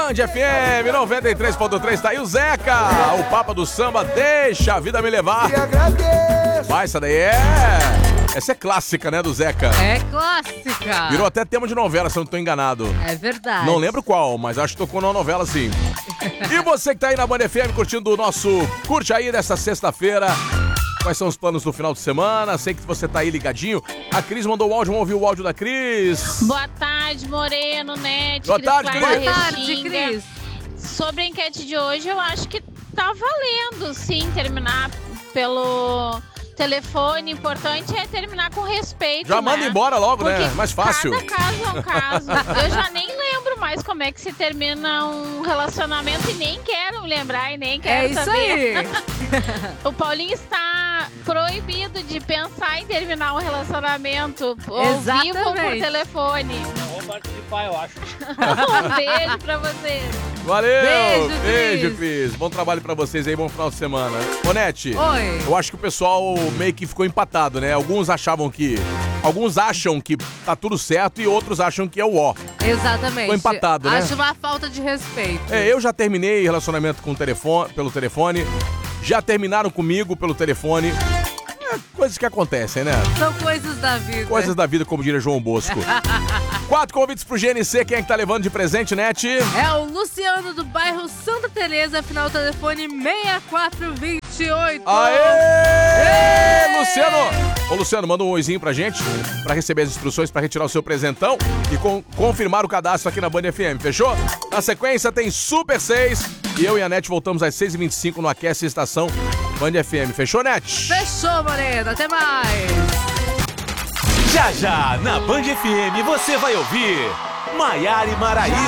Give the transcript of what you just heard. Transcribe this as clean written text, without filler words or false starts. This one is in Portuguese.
Band FM 93.3, tá aí o Zeca, o Papa do Samba, deixa a vida me levar. Vai, essa daí essa é clássica, né, do Zeca? É clássica. Virou até tema de novela, se eu não tô enganado. É verdade. Não lembro qual, mas acho que tocou numa novela sim. E você que tá aí na Band FM curtindo o nosso Curte Aí dessa sexta-feira. Quais são os planos do final de semana? Sei que você tá aí ligadinho. A Cris mandou o áudio, vamos ouvir o áudio da Cris. Boa tarde, Moreno, Net. Boa tarde, Cris. Boa tarde, Cris. Sobre a enquete de hoje, eu acho que tá valendo, sim, terminar pelo telefone. Importante é terminar com respeito, Já manda embora logo, porque né? Mais fácil. Cada caso é um caso. Eu já nem lembro mais como é que se termina um relacionamento e nem quero lembrar e nem quero saber. É isso aí. O Paulinho está proibido de pensar em terminar um relacionamento ao vivo ou por telefone. Vou participar, eu acho. Um beijo pra vocês. Valeu! Beijo, Cris. Bom trabalho pra vocês aí, bom final de semana. Ô, Nete, Oi. eu acho que o pessoal meio que ficou empatado, né? Alguns acham que tá tudo certo e outros acham que é o ó. Exatamente. Ficou empatado, né? Acho uma falta de respeito. Eu já terminei relacionamento pelo telefone. Já terminaram comigo pelo telefone. Coisas que acontecem, né? São coisas da vida. Coisas da vida, como diria João Bosco. 4 convites pro GNC. Quem é que tá levando de presente, Net? É o Luciano do bairro Santa Teresa, final do telefone 6428. Aê! Luciano! Ô, Luciano, manda um oizinho pra gente, pra receber as instruções pra retirar o seu presentão e confirmar o cadastro aqui na Band FM, fechou? Na sequência tem Super 6 e eu e a Net voltamos às 6h25 no Aquece Estação Band FM. Fechou, Net? Fechou, Moreno. Até mais. Já, na Band FM você vai ouvir Maiara e Maraísa.